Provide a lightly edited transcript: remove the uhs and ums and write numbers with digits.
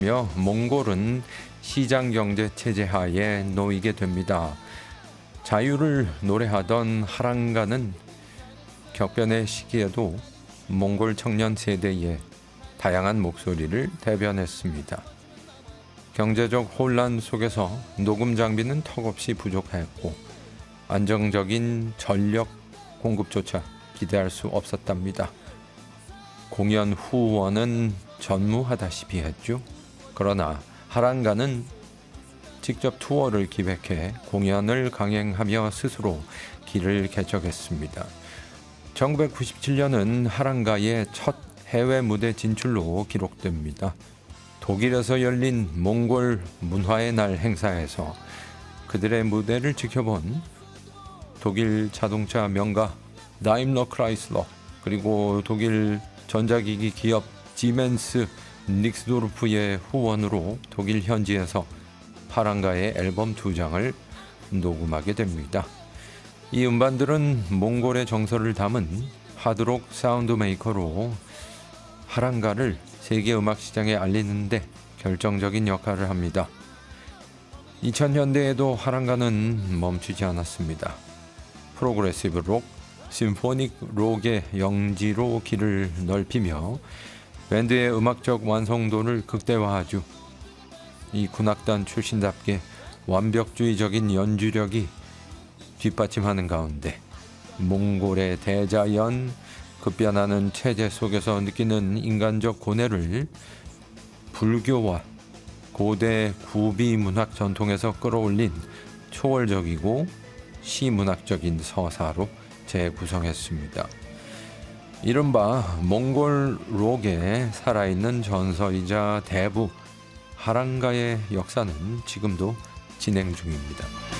몽골은 시장경제 체제 하에 놓이게 됩니다. 자유를 노래하던 하랑가는 격변의 시기에도 몽골 청년 세대의 다양한 목소리를 대변했습니다. 경제적 혼란 속에서 녹음 장비는 턱없이 부족했고 안정적인 전력 공급조차 기대할 수 없었답니다. 공연 후원은 전무하다시피 했죠. 그러나 하랑가는 직접 투어를 기획해 공연을 강행하며 스스로 길을 개척했습니다. 1997년은 하랑가의 첫 해외 무대 진출로 기록됩니다. 독일에서 열린 몽골 문화의 날 행사에서 그들의 무대를 지켜본 독일 자동차 명가 다임러 크라이슬러 그리고 독일 전자기기 기업 지멘스 닉스도르프의 후원으로 독일 현지에서 하랑가의 앨범 2장을 녹음하게 됩니다. 이 음반들은 몽골의 정서를 담은 하드록 사운드 메이커로 하랑가를 세계 음악 시장에 알리는데 결정적인 역할을 합니다. 2000년대에도 하랑가는 멈추지 않았습니다. 프로그레시브 록, 심포닉 록의 영지로 길을 넓히며 밴드의 음악적 완성도를 극대화하죠. 이 군악단 출신답게 완벽주의적인 연주력이 뒷받침하는 가운데 몽골의 대자연, 급변하는 체제 속에서 느끼는 인간적 고뇌를 불교와 고대 구비 문학 전통에서 끌어올린 초월적이고 시문학적인 서사로 재구성했습니다. 이른바 몽골 록의 살아있는 전설이자 대부 하랑가의 역사는 지금도 진행 중입니다.